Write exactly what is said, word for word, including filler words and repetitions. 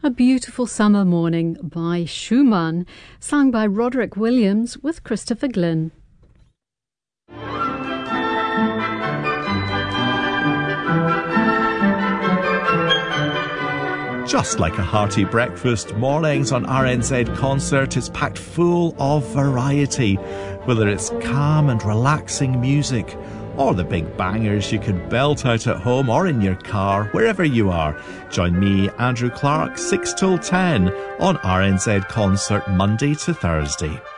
A Beautiful Summer Morning by Schumann, sung by Roderick Williams with Christopher Glynn. Just like a hearty breakfast, mornings on R N Z Concert is packed full of variety. Whether it's calm and relaxing music, or the big bangers you can belt out at home or in your car, wherever you are. Join me, Andrew Clark, six till ten on R N Z Concert, Monday to Thursday.